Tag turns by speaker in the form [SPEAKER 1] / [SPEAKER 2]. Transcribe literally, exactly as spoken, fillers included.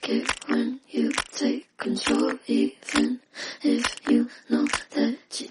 [SPEAKER 1] like it when you take control, even if you know that you